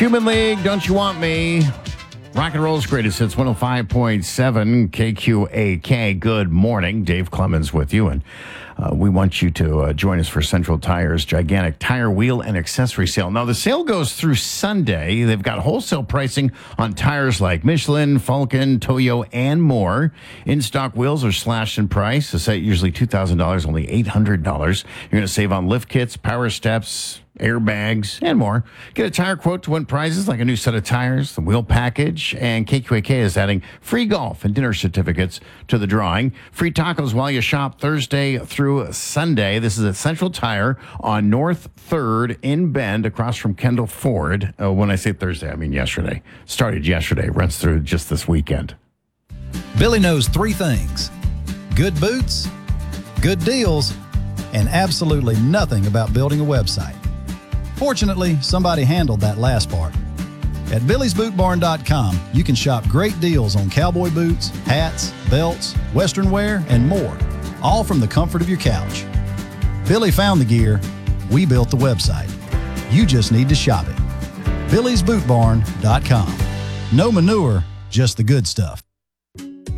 Human League, Don't You Want Me? Rock and Roll's greatest hits, 105.7 KQAK. Good morning. Dave Clemens with you, and we want you to join us for Central Tire's gigantic tire, wheel, and accessory sale. Now, the sale goes through Sunday. They've got wholesale pricing on tires like Michelin, Falken, Toyo, and more. In-stock wheels are slashed in price. A set usually $2,000, only $800. You're going to save on lift kits, power steps, airbags, and more. Get a tire quote to win prizes like a new set of tires, the wheel package, and KQAK is adding free golf and dinner certificates to the drawing. Free tacos while you shop Thursday through Sunday. This is at Central Tire on North 3rd in Bend, across from Kendall Ford. When I say Thursday, I mean yesterday. Started yesterday, runs through just this weekend. Billy knows three things: good boots, good deals, and absolutely nothing about building a website. Fortunately, somebody handled that last part. At BillysBootBarn.com, you can shop great deals on cowboy boots, hats, belts, western wear, and more, all from the comfort of your couch. Billy found the gear, we built the website. You just need to shop it. BillysBootBarn.com. No manure, just the good stuff.